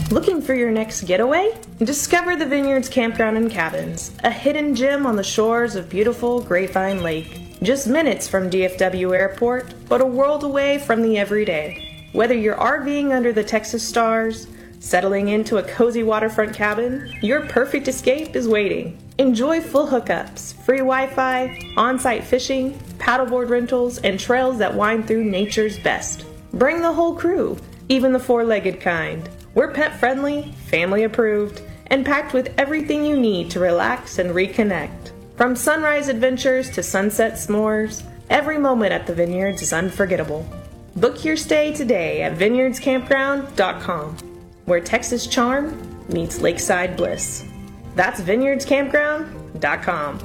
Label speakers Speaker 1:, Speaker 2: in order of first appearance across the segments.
Speaker 1: Looking for your next getaway? Discover the Vineyards Campground and Cabins, a hidden gem on the shores of beautiful Grapevine Lake. Just minutes from DFW Airport, but a world away from the everyday. Whether you're RVing under the Texas stars, settling into a cozy waterfront cabin, your perfect escape is waiting. Enjoy full hookups, free Wi-Fi, on-site fishing, paddleboard rentals, and trails that wind through nature's best. Bring the whole crew, even the four-legged kind. We're pet-friendly, family-approved, and packed with everything you need to relax and reconnect. From sunrise adventures to sunset s'mores, every moment at the Vineyards is unforgettable. Book your stay today at vineyardscampground.com, where Texas charm meets lakeside bliss. That's vineyardscampground.com.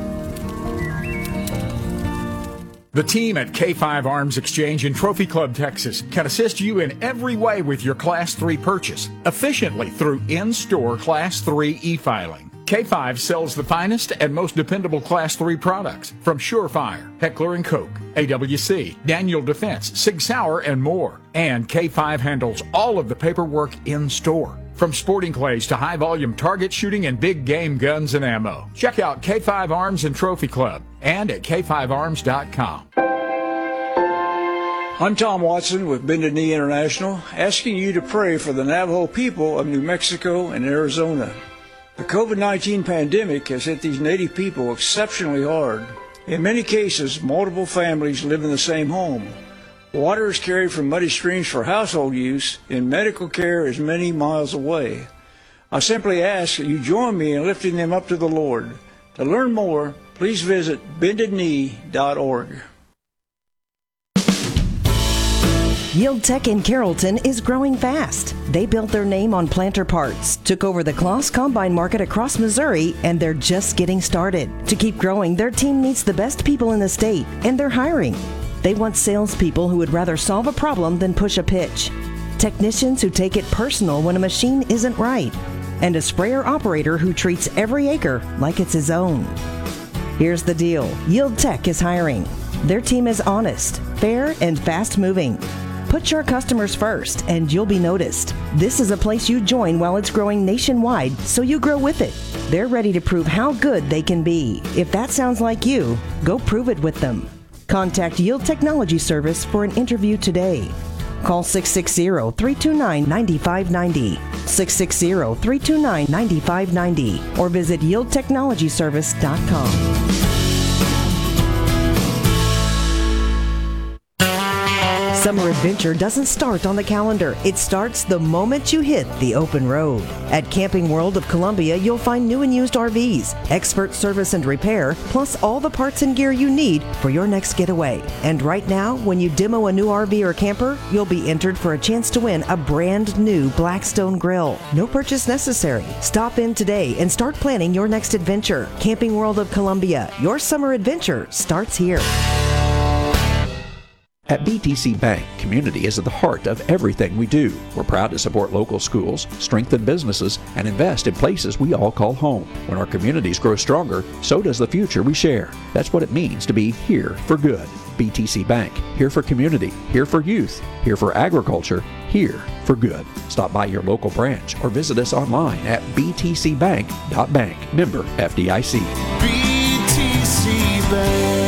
Speaker 2: The team at K5 Arms Exchange in Trophy Club, Texas can assist you in every way with your Class 3 purchase, efficiently through in-store Class 3 e-filing. K5 sells the finest and most dependable Class 3 products from Surefire, Heckler & Koch, AWC, Daniel Defense, Sig Sauer, and more. And K5 handles all of the paperwork in-store, from sporting clays to high-volume target shooting and big game guns and ammo. Check out K5 Arms and Trophy Club and at k5arms.com.
Speaker 3: I'm Tom Watson with Bended Knee International, asking you to pray for the Navajo people of New Mexico and Arizona. The COVID-19 pandemic has hit these Native people exceptionally hard. In many cases, multiple families live in the same home. Water is carried from muddy streams for household use, and medical care is many miles away. I simply ask that you join me in lifting them up to the Lord. To learn more, please visit bendedknee.org.
Speaker 4: Yield Tech in Carrollton is growing fast. They built their name on planter parts, took over the Kloss Combine market across Missouri, and they're just getting started. To keep growing, their team needs the best people in the state, and they're hiring. They want salespeople who would rather solve a problem than push a pitch, technicians who take it personal when a machine isn't right, and a sprayer operator who treats every acre like it's his own. Here's the deal. Yield Tech is hiring. Their team is honest, fair, and fast-moving. Put your customers first, and you'll be noticed. This is a place you join while it's growing nationwide, so you grow with it. They're ready to prove how good they can be. If that sounds like you, go prove it with them. Contact Yield Technology Service for an interview today. Call 660-329-9590, 660-329-9590, or visit yieldtechnologyservice.com. Summer adventure doesn't start on the calendar. It starts the moment you hit the open road. At Camping World of Columbia, you'll find new and used RVs, expert service and repair, plus all the parts and gear you need for your next getaway. And right now, when you demo a new RV or camper, you'll be entered for a chance to win a brand new Blackstone grill. No purchase necessary. Stop in today and start planning your next adventure. Camping World of Columbia, your summer adventure starts here.
Speaker 5: At BTC Bank, community is at the heart of everything we do. We're proud to support local schools, strengthen businesses, and invest in places we all call home. When our communities grow stronger, so does the future we share. That's what it means to be here for good. BTC Bank, here for community, here for youth, here for agriculture, here for good. Stop by your local branch or visit us online at btcbank.bank. Member FDIC.
Speaker 6: BTC Bank.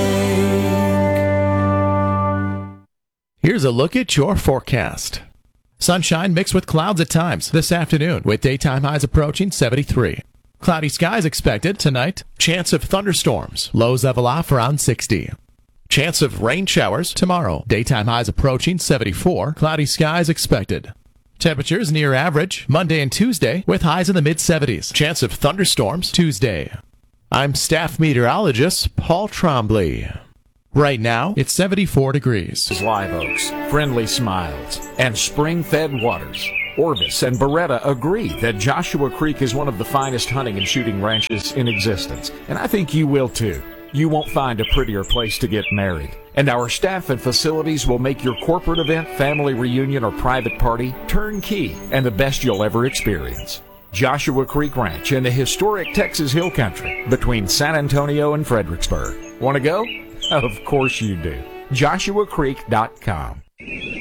Speaker 7: Here's a look at your forecast. Sunshine mixed with clouds at times this afternoon, with daytime highs approaching 73. Cloudy skies expected tonight. Chance of thunderstorms. Lows level off around 60. Chance of rain showers tomorrow. Daytime highs approaching 74. Cloudy skies expected. Temperatures near average Monday and Tuesday, with highs in the mid-70s. Chance of thunderstorms Tuesday. I'm staff meteorologist Paul Trombley. Right now, it's 74 degrees.
Speaker 2: Live oaks, friendly smiles, and spring-fed waters. Orvis and Beretta agree that Joshua Creek is one of the finest hunting and shooting ranches in existence, and I think you will too. You won't find a prettier place to get married, and our staff and facilities will make your corporate event, family reunion, or private party turnkey and the best you'll ever experience. Joshua Creek Ranch in the historic Texas Hill Country between San Antonio and Fredericksburg. Want to go? Of course you do. JoshuaCreek.com.